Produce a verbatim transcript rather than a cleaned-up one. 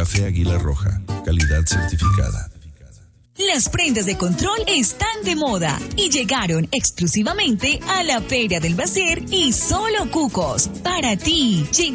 Café Águila Roja, calidad certificada. Las prendas de control están de moda y llegaron exclusivamente a la Feria del Bacer y Solo Cucos. Para ti,